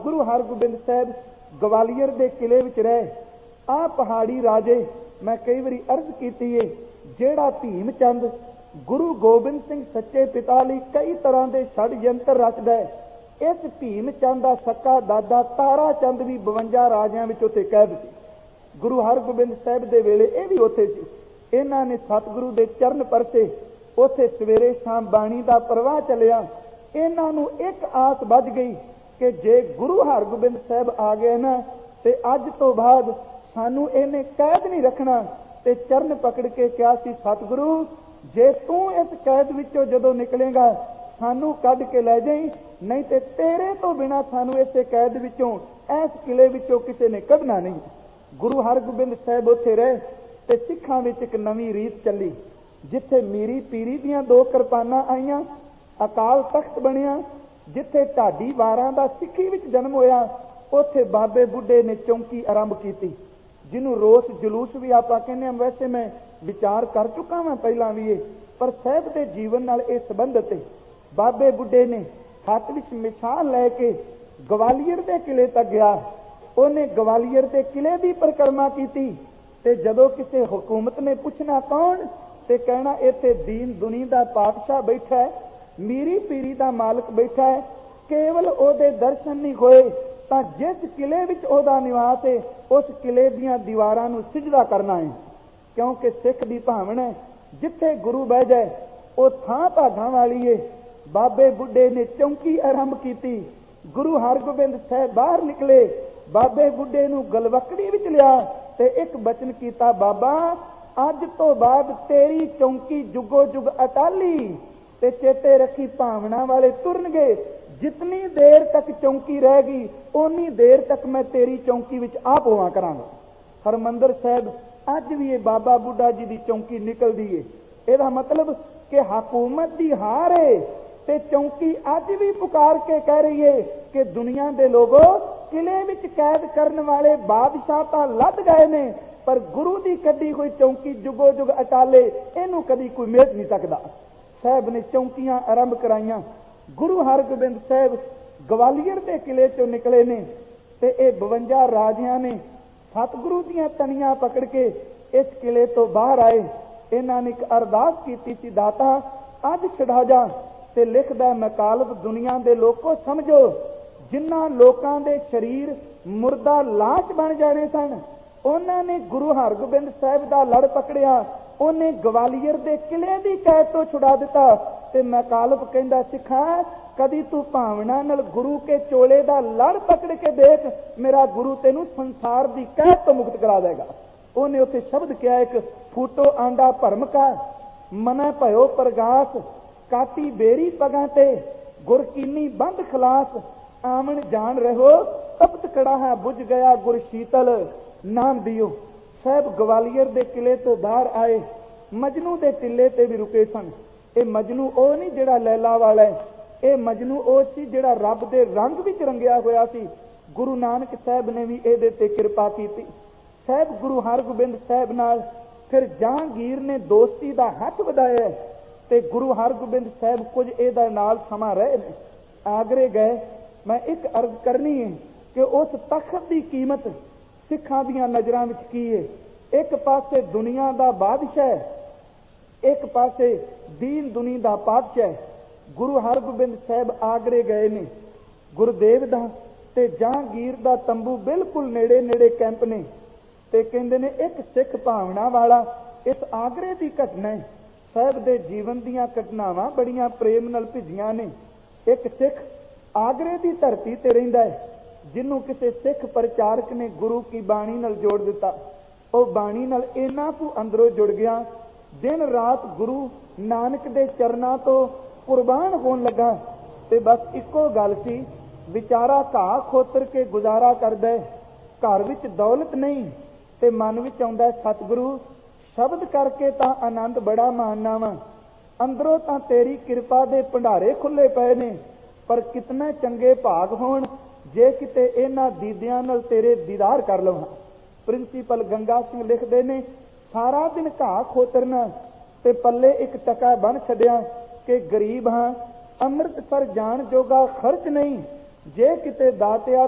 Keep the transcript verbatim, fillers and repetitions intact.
गुरु हरगोबिंद साहब गवालियर के किले विच रहे। आ पहाड़ी राजे मैं कई बारी अर्ज की है, जेड़ा भीम चंद गुरु गोबिंद सिंह सच्चे पिता लई कई तरह के षडयंत्र रचदा है, इस भीम चंद का सक्का दादा तारा चंद भी बवंजा राजियां विच उत्थे कैद सी। गुरु हरगोबिंद साहब दे वेले ये भी उत्थे सी। इन्हां ने सतगुरु दे चरण परसे, उत्थे सवेरे शाम बाणी का प्रवाह चलिया। इन्हां नूं एक आस बज गई कि जे गुरु हरगोबिंद साहब आ गए ना ते अज तो बाद सानू इन्हें कैद नहीं रखना। ते चरण पकड़ के कहा सी, सतगुरु जे तू इस कैद विचों जदों निकलेगा सानू कढ के लै जाई, नहीं ते तेरे तो बिना सानू इस कैद विचों इस किले विचों किसी ने कढना नहीं। गुरु हरगोबिंद साहब उत्थे रहे ते सिखां विच एक नवीं रीत चली, जिथे मीरी पीरी दियां दो किरपानां आईयां, अकाल तख्त बनिया। जिथे ढाडी वारां दा सिੱਖੀ विच जन्म होया, उत्थे बाबे बुढ़े ने चौंकी आरंभ की, जिन्हों रोस जलूस भी आप कहने। वैसे मैं विचार कर चुका वहां पहला भी, पर साहब के जीवन नाल इह संबंधित है। बाबे बुढ़े ने हथ विच मिसाल लैके गवालियर के किले तक गया। उन्हें गवालियर के किले की परिक्रमा की, ते जदों किसी हुकूमत ने पूछना कौन, ते कहना इत्थे दीन दुनी का पातशाह बैठा है, मीरी पीरी का मालिक बैठा है। केवल ओदे दर्शन नहीं होए तां जिस किले विच ओदा निवास है उस किले दीयां दीवारां नूं सिजदा करना है, क्योंकि सिख दी भावना है जिथे गुरु बह जाए वो थां भागां वाली है। बाबे बुढ़े ने चौंकी आरंभ की। गुरु हरगोबिंद साहब बाहर निकले, बाबे बुढ़े नूं गलवकड़ी विच लिया ते एक बचन कीता, बाबा अज तो बाद तेरी चौंकी जुगो जुग अटाली, ते चेते रखी भावना वाले तुरनगे। जितनी देर तक चौंकी रहेगी उन्नी देर तक मैं तेरी चौंकी विच आप होवा करांगा। हरमंदर साहब अज भी ये बाबा बुढ़ा जी की चौंकी निकलती है। यदा मतलब कि हुकूमत की हार है, ते चौंकी अज भी पुकार के कह रही है कि दुनिया के लोगों किले विच कैद करने वाले बादशाह तो लद गए ने, पर गुरु की कढ़ी हुई चौंकी जुगो जुग अटाले इनू कभी कोई मेट नहीं सकता। साहब ने चौंकियां आरंभ कराइया। गुरु हरगोबिंद साहब गवालियर के किले चो निकले ने, ते ए बवंजा राजियां ने सतगुरु दीयां तनियां पकड़ के इस किले तो बाहर आए। इन्हां ने एक अरदास की सी, दाता अज छड़ा जा। ते लिखदा मकालब दुनिया के लोगों समझो, जिन्हां लोकां दे शरीर मुर्दा लाश बन जाने सन, उन्होंने गुरु हरगोबिंद साहब का लड़ पकड़िया। उन्हें गवालियर के किले की कैद तो छुड़ा दिता। ते मकालब कहंदा, सिखा कदी तू भावना नाल गुरु के चोले का लड़ पकड़ के देख, मेरा गुरु तेनू संसार की कैद तो मुक्त करा देगा। उन्हें उत्थे शब्द किया, एक फूटो आंदा भरम का मना भयो प्रगास, काटी बेरी पगां ते गुरकीनी बंद खलास, आमन जान रहो तपत कड़ाहा बुझ गया गुर शीतल नाम दियो। साहब गवालियर के किले तो बाहर आए, मजनू के टिले ते भी रुके सन। ये मजनू ओ नहीं जिहड़ा लैला वाला है, ये मजनू ओ सी जिहड़ा रब दे रंग विच रंगिया होया सी। गुरु नानक साहब ने भी इहदे ते कृपा की। साहब गुरु हरगोबिंद साहब नाल फिर जहांगीर ने दोस्ती का हथ वधाया, ते गुरु हरगोबिंद साहब कुछ इहदा नाल समा रहे ने। आगरे गए। मैं एक अर्ज करनी है कि उस तख्त की कीमत सिखां दीयां नज़रां विच की है। एक पासे दुनिया का बादशाह, एक पासे दीन दुनी का पातशाह। गुरु हरगोबिंद साहब आगरे गए ने। गुरुदेव दा ते जहांगीर दा तंबू बिल्कुल नेड़े नेड़े कैंप ने, ते कहंदे ने एक सिख भावना वाला इस आगरे की घटना है। साहब दे जीवन दीयां घटनावां बड़ियां प्रेम नाल भिजियां ने। एक सिख आगरे की धरती ते रहिंदा है, जिन्हों किसी सिख प्रचारक ने गुरु की बाणी नाल जोड़ दिता। वो बाणी नाल इन्ना कु अंदरों जुड़ गया, दिन रात गुरु नानक दे चरनां तो कुर्बान होन लगा। ते बस इको गल सी, विचारा घाह खोतर के गुजारा करदा है, घर विच दौलत नहीं, ते मन विच आउंदा सतगुरु शब्द करके तां आनंद बड़ा मानना वा, अंदरों तां तेरी कृपा दे भंडारे खुले पए ने, पर कितने चंगे भाग होण जे किते इन्हां दीदियां नाल तेरे दीदार कर लवां। प्रिंसीपल गंगा सिंह लिखदे ने, सारा दिन घाह खोतरना ते पल्ले एक टका बन छड्या कि गरीब हां, अमृतसर जाण जोगा खर्च नहीं, जे किते दातिया